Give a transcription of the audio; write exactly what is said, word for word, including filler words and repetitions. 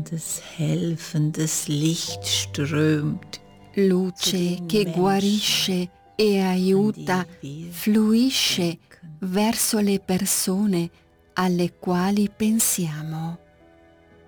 heilendes, helfendes Licht strömt. Luce che guarisce e aiuta, fluisce verso le persone alle quali pensiamo.